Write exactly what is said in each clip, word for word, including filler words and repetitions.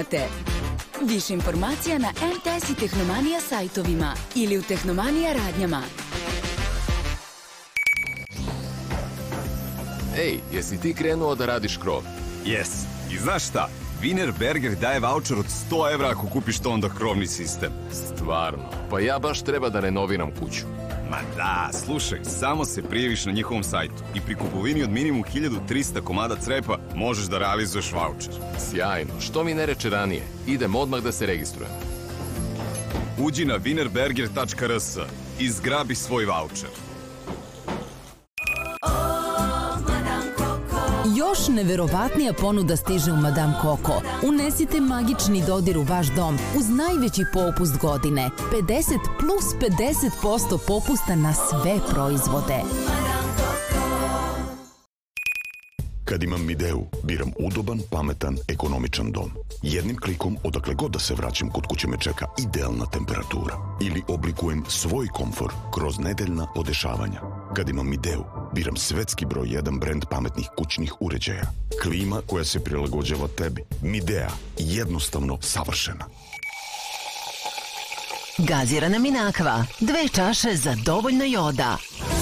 projekte. Više informacija na em te es i Tehnomanija sajtovima ili u Tehnomanija radnjama. Ej, jesi ti krenuo da radiš krov? Jes. I znaš šta? Wienerberger daje vaučer od sto evra ako kupiš to onda krovni sistem. Stvarno? Pa ja baš treba da renoviram kuću. Ma da, slušaj, samo se prijaviš na njihovom sajtu i pri kupovini od minimum hiljadu trista komada crepa možeš da realizuješ vaučer. Sjajno, što mi ne reče ranije? Idem odmah da se registrujem. Uđi na wienerberger tačka er es i zgrabi svoj vaučer. Još neverovatnija ponuda stiže u Madame Coco. Unesite magični dodir u vaš dom uz najveći popust godine. pedeset plus pedeset posto popusta na sve proizvode. Kad imam Mideu, biram udoban, pametan, ekonomičan dom. Jednim klikom, odakle god da se vraćam, kod kuće me čeka idealna temperatura. Ili oblikujem svoj komfor kroz nedeljna podešavanja. Kad imam Mideu, biram svetski broj jedan brend pametnih kućnih uređaja. Klima koja se prilagođava tebi. Midea, jednostavno savršena. Gazirana Minakva, dve čaše za dovoljno joda.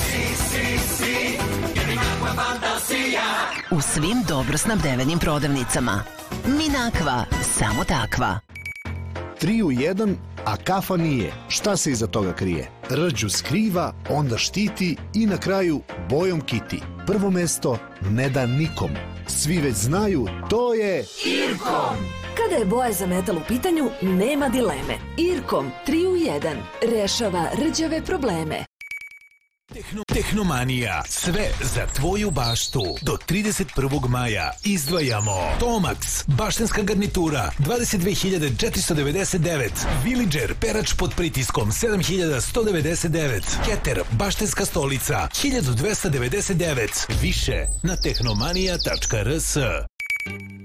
U svim dobro snabdevenim prodavnicama. Minakva, samo takva. Tri u jedan, a kafa nije. Šta se iza toga krije? Rđu skriva, onda štiti i na kraju bojom kiti. Prvo mesto ne da nikom. Svi već znaju, to je Irkom. Kada je boja za metal u pitanju, nema dileme. Irkom tri u jedan rešava rđave probleme. Tehno, Tehnomanija, sve za tvoju baštu. Do trideset prvog maja izdvajamo Tomax, baštenska garnitura dvadeset dve hiljade četiristo devedeset devet, Villager, perač pod pritiskom sedam hiljada sto devedeset devet, Keter, baštenska stolica hiljadu dvesta devedeset devet. Više na tehnomanija tačka er es.